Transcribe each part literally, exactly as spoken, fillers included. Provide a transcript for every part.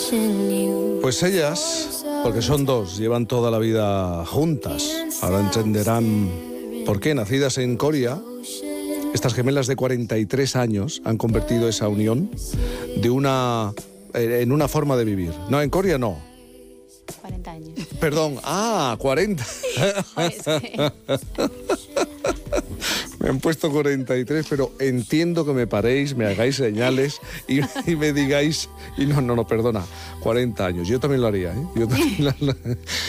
Pues ellas, porque son dos, llevan toda la vida juntas. Ahora entenderán por qué, nacidas en Coria, estas gemelas de cuarenta y tres años han convertido esa unión de una en una forma de vivir. No, en Coria no. cuarenta años. Perdón, ah, cuarenta. Me han puesto cuarenta y tres, pero entiendo que me paréis, me hagáis señales y, y me digáis... Y no, no, no, perdona, cuarenta años. Yo también lo haría, ¿eh? Yo también lo, lo...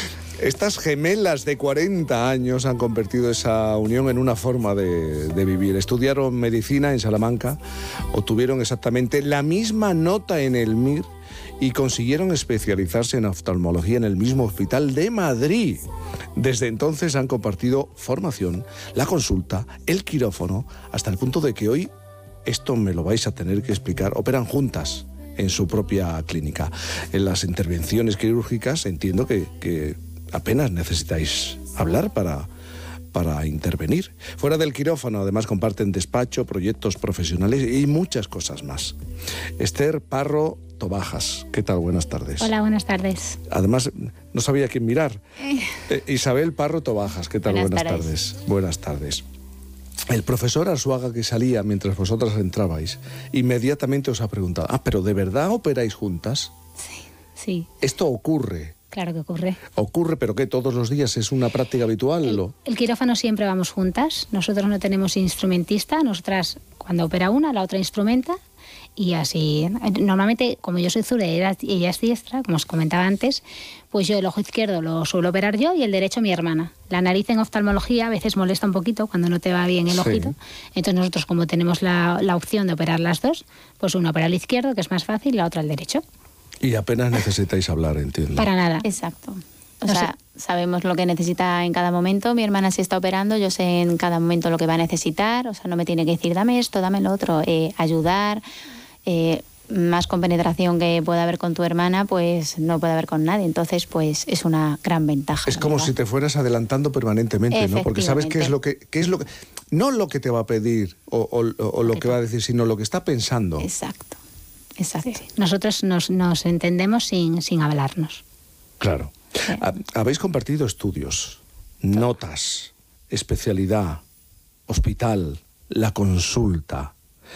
Estas gemelas de cuarenta años han convertido esa unión en una forma de, de vivir. Estudiaron medicina en Salamanca, obtuvieron exactamente la misma nota en el M I R y consiguieron especializarse en oftalmología en el mismo hospital de Madrid. Desde entonces han compartido formación, la consulta, el quirófano, hasta el punto de que hoy, esto me lo vais a tener que explicar, operan juntas en su propia clínica. En las intervenciones quirúrgicas entiendo que, que apenas necesitáis hablar para... para intervenir. Fuera del quirófano, además, comparten despacho, proyectos profesionales y muchas cosas más. Esther Parro Tobajas, ¿qué tal? Buenas tardes. Hola, buenas tardes. Además, no sabía a quién mirar. Eh, Isabel Parro Tobajas, ¿qué tal? Buenas, buenas tardes. tardes. Buenas tardes. El profesor Arzuaga, que salía mientras vosotras entrabais, inmediatamente os ha preguntado, ah, ¿pero de verdad operáis juntas? Sí, sí. Esto ocurre. Claro que ocurre. Ocurre, pero ¿qué? ¿Todos los días es una práctica habitual? El, ¿o? el quirófano siempre vamos juntas. Nosotros no tenemos instrumentista. Nosotras, cuando opera una, la otra instrumenta. Y así, normalmente, como yo soy zurda y ella es diestra, como os comentaba antes, pues yo el ojo izquierdo lo suelo operar yo y el derecho mi hermana. La nariz en oftalmología a veces molesta un poquito cuando no te va bien el sí. ojito. Entonces nosotros, como tenemos la, la opción de operar las dos, pues una opera el izquierdo, que es más fácil, y la otra el derecho. Y apenas necesitáis hablar, entiendo. Para nada. Exacto. O no sea, sé. sabemos lo que necesita en cada momento. Mi hermana sí está operando, yo sé en cada momento lo que va a necesitar. O sea, no me tiene que decir, dame esto, dame lo otro. Eh, ayudar, eh, más compenetración que pueda haber con tu hermana, pues no puede haber con nadie. Entonces, pues es una gran ventaja. Es como ¿verdad? Si te fueras adelantando permanentemente, ¿no? Porque sabes qué es lo que, qué es lo que... No lo que te va a pedir o, o, o lo que va a decir, sino lo que está pensando. Exacto. Exacto. Sí. Nosotros nos, nos entendemos sin, sin hablarnos. Claro. Sí. Habéis compartido estudios, notas, especialidad, hospital, la consulta.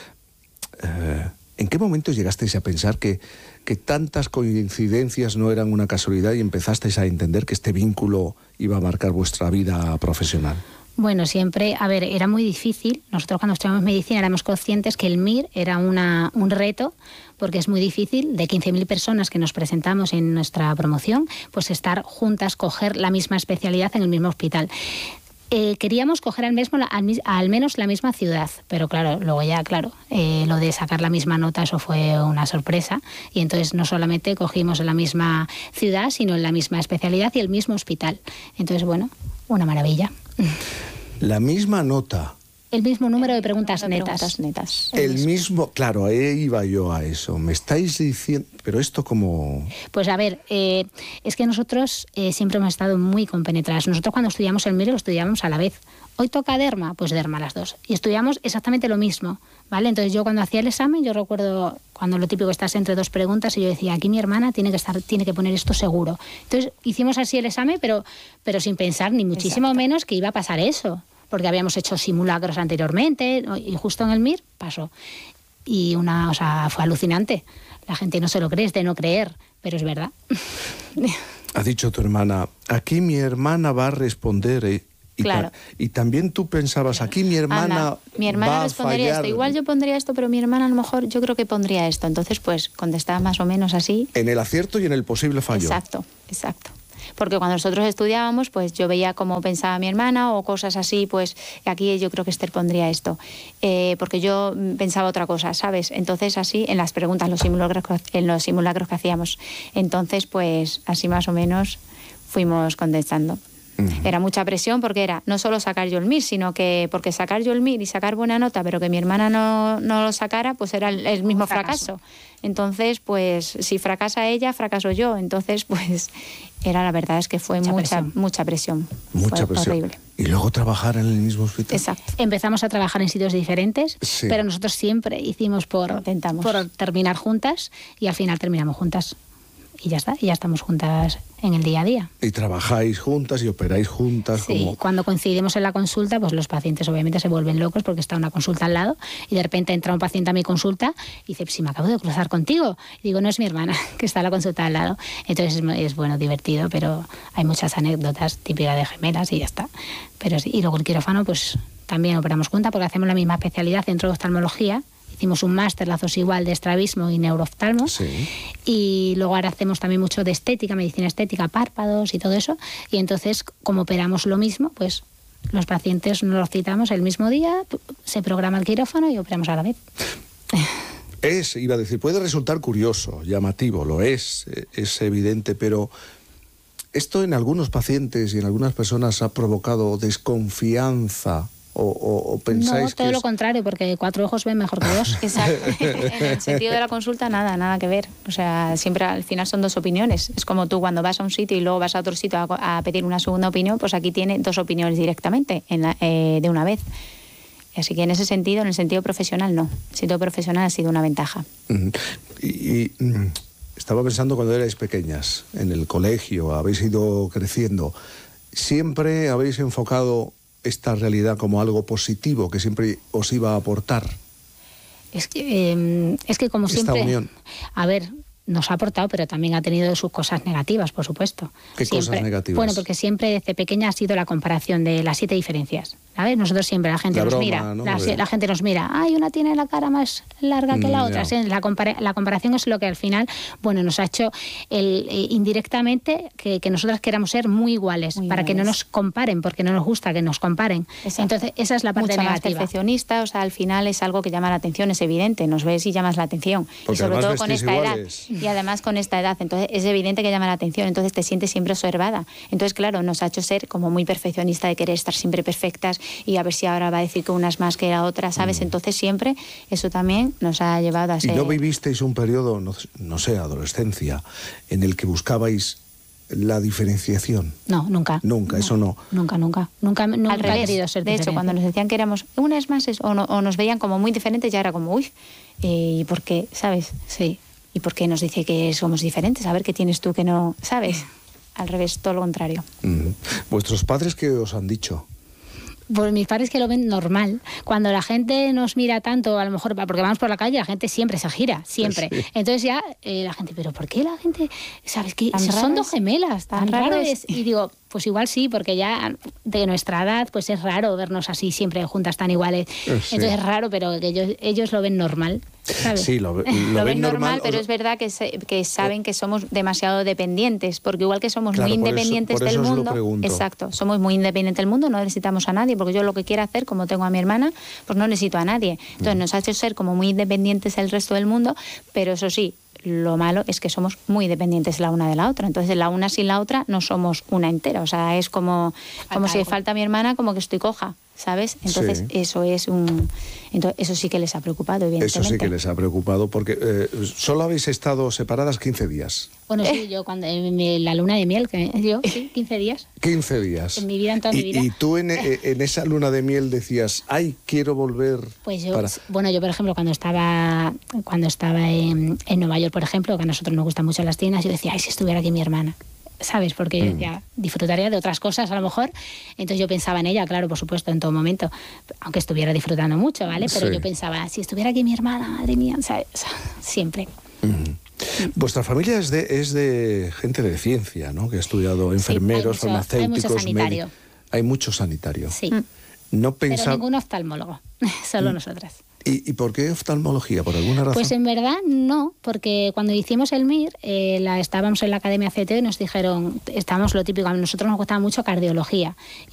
Eh, ¿En qué momento llegasteis a pensar que, que tantas coincidencias no eran una casualidad y empezasteis a entender que este vínculo iba a marcar vuestra vida profesional? Bueno, siempre, a ver, era muy difícil. Nosotros cuando estudiamos medicina éramos conscientes que el M I R era una, un reto, porque es muy difícil, de quince mil personas que nos presentamos en nuestra promoción, pues estar juntas, coger la misma especialidad en el mismo hospital. Eh, queríamos coger al, mismo, al, al menos la misma ciudad, pero claro, luego ya, claro, eh, lo de sacar la misma nota, eso fue una sorpresa, y entonces no solamente cogimos en la misma ciudad, sino en la misma especialidad y el mismo hospital. Entonces, bueno, una maravilla. La misma nota. El mismo número de preguntas de netas. Preguntas netas. El, el mismo, claro, ahí iba yo a eso. Me estáis diciendo, pero esto como... Pues a ver, eh, es que nosotros eh, siempre hemos estado muy compenetradas. Nosotros cuando estudiamos el M I R lo estudiamos a la vez. Hoy toca derma, pues derma las dos. Y estudiamos exactamente lo mismo, ¿vale? Entonces yo cuando hacía el examen, yo recuerdo cuando lo típico estás entre dos preguntas y yo decía, aquí mi hermana tiene que estar, tiene que poner esto seguro. Entonces hicimos así el examen, pero, pero sin pensar ni muchísimo Exacto. menos que iba a pasar eso. Porque habíamos hecho simulacros anteriormente y justo en el M I R pasó. Y una, o sea, fue alucinante. La gente no se lo cree, es de no creer, pero es verdad. Ha dicho tu hermana, aquí mi hermana va a responder. Eh, y, claro. ta y también tú pensabas, aquí mi hermana Ana, mi hermana va respondería a fallar. Esto. Igual yo pondría esto, pero mi hermana a lo mejor yo creo que pondría esto. Entonces, pues contestaba más o menos así. En el acierto y en el posible fallo. Exacto, exacto. Porque cuando nosotros estudiábamos, pues yo veía cómo pensaba mi hermana o cosas así, pues aquí yo creo que Esther pondría esto. Eh, porque yo pensaba otra cosa, ¿sabes? Entonces así, en las preguntas, los simulacros, en los simulacros que hacíamos. Entonces, pues así más o menos fuimos contestando. Uh-huh. Era mucha presión porque era no solo sacar yo el M I R, sino que porque sacar yo el M I R y sacar buena nota, pero que mi hermana no, no lo sacara, pues era el, el mismo fracaso. fracaso. Entonces, pues si fracasa ella, fracaso yo. Entonces, pues era la verdad es que fue mucha, mucha presión. Mucha presión. Mucha fue presión. Horrible. Y luego trabajar en el mismo hospital. Exacto. Empezamos a trabajar en sitios diferentes, sí. pero nosotros siempre hicimos por, por terminar juntas y al final terminamos juntas. y ya está, y ya estamos juntas en el día a día. Y trabajáis juntas y operáis juntas. Sí, como... cuando coincidimos en la consulta, pues los pacientes obviamente se vuelven locos porque está una consulta al lado y de repente entra un paciente a mi consulta y dice, si me acabo de cruzar contigo. Y digo, no, es mi hermana, que está en la consulta al lado. Entonces es, es bueno, divertido, pero hay muchas anécdotas típicas de gemelas y ya está. Pero sí, y luego el quirófano, pues también operamos juntas porque hacemos la misma especialidad dentro de oftalmología. Hicimos un máster, lazos igual, de estrabismo y neurooftalmo. Sí. Y luego ahora hacemos también mucho de estética, medicina estética, párpados y todo eso. Y entonces, como operamos lo mismo, pues los pacientes nos los citamos el mismo día, se programa el quirófano y operamos a la vez. Es, iba a decir, puede resultar curioso, llamativo, lo es, es evidente, pero esto en algunos pacientes y en algunas personas ha provocado desconfianza. O, o, o pensáis no, todo que lo es... contrario, porque cuatro ojos ven mejor que dos. Exacto. En el sentido de la consulta, nada, nada que ver. O sea, siempre al final son dos opiniones. Es como tú cuando vas a un sitio y luego vas a otro sitio a, a pedir una segunda opinión, pues aquí tiene dos opiniones directamente, en la, eh, de una vez. Así que en ese sentido, en el sentido profesional, no. El sentido profesional ha sido una ventaja. Uh-huh. Y, y uh, estaba pensando cuando erais pequeñas, en el colegio, habéis ido creciendo, ¿siempre habéis enfocado esta realidad como algo positivo que siempre os iba a aportar? Es que, eh, es que como esta siempre... unión. A ver, nos ha aportado, pero también ha tenido sus cosas negativas, por supuesto. ¿Qué siempre, cosas negativas? Bueno, porque siempre desde pequeña ha sido la comparación de las siete diferencias. ¿Sabes? Nosotros siempre, la gente la nos broma, mira, ¿no? la, la gente nos mira, ay, una tiene la cara más larga que la Mm, otra. ya. ¿Sí? La, compara la comparación es lo que al final, bueno, nos ha hecho el, eh, indirectamente que, que nosotras queramos ser muy iguales, Muy para iguales. que no nos comparen, porque no nos gusta que nos comparen. Exacto. Entonces, esa es la parte Mucho más negativa. perfeccionista, o sea, al final es algo que llama la atención, es evidente, nos ves y llamas la atención. Porque y sobre además todo con vestís esta iguales. edad. Y además con esta edad, entonces es evidente que llama la atención, entonces te sientes siempre observada. Entonces, claro, nos ha hecho ser como muy perfeccionista, de querer estar siempre perfectas y a ver si ahora va a decir que una es más que la otra, ¿sabes? Mm. Entonces siempre eso también nos ha llevado a ¿Y ser... no vivisteis un periodo, no, no sé, adolescencia, en el que buscabais la diferenciación? No, nunca. Nunca, No, eso no. Nunca, nunca. Nunca, nunca Al he revés, querido ser de hecho, diferente. cuando nos decían que éramos una es más es- o, no- o nos veían como muy diferentes, ya era como, uy, eh, ¿y por qué? ¿Sabes? Sí. ¿Y por qué nos dice que somos diferentes? A ver qué tienes tú que no sabes. Al revés, todo lo contrario. Mm. ¿Vuestros padres qué os han dicho? Pues mis padres que lo ven normal. Cuando la gente nos mira tanto, a lo mejor porque vamos por la calle, la gente siempre se gira, siempre. Sí. Entonces ya eh, la gente, ¿pero por qué la gente? ¿Sabes qué? Tan Son raro dos es, gemelas, tan, tan raro raro es. es. Y digo, pues igual sí, porque ya de nuestra edad, pues es raro vernos así siempre juntas tan iguales. Eh, sí. Entonces es raro, pero que ellos, ellos lo ven normal, ¿sabes? Sí, lo, lo Lo, ven ven normal, pero o- es verdad que, se- que saben que somos demasiado dependientes, porque igual que somos Claro, muy por eso- independientes por eso del os lo mundo, pregunto. exacto, somos muy independientes del mundo, no necesitamos a nadie, porque yo lo que quiero hacer, como tengo a mi hermana, pues no necesito a nadie. Entonces nos ha hecho ser como muy independientes del resto del mundo, pero eso sí, lo malo es que somos muy dependientes la una de la otra. Entonces la una sin la otra no somos una entera, o sea, es como, como si algo. falta mi hermana, como que estoy coja, ¿sabes? Entonces Sí. eso es un... Entonces, eso sí que les ha preocupado, evidentemente. Eso sí que les ha preocupado, porque eh, solo habéis estado separadas quince días. Bueno, sí, yo cuando en mi- la luna de miel, que yo, sí, quince días. quince días. En mi vida, en toda y, mi vida. Y tú en, eh, en esa luna de miel decías, ay, quiero volver Pues yo, para... bueno, yo por ejemplo, cuando estaba cuando estaba en, en Nueva York, por ejemplo, que a nosotros nos gustan mucho las tiendas, yo decía, ay, si estuviera aquí mi hermana, ¿sabes? Porque yo decía, disfrutaría de otras cosas a lo mejor. Entonces yo pensaba en ella, claro, por supuesto, en todo momento, aunque estuviera disfrutando mucho, ¿vale? Pero Sí. yo pensaba, si estuviera aquí mi hermana, madre mía, ¿sabes? O sea, siempre. Ujú. Vuestra familia es de, es de gente de ciencia, ¿no? Que ha estudiado enfermeros, hay mucho- hay mucho farmacéuticos, sanitario. médi- Hay mucho sanitario. Sí. No Pero pensaba... ningún oftalmólogo, solo nosotras. ¿Y, ¿Y por qué oftalmología? ¿Por alguna razón? Pues en verdad no, porque cuando hicimos el M I R, eh, la, estábamos en la Academia C T y nos dijeron, estábamos lo típico, a nosotros nos gustaba mucho cardiología.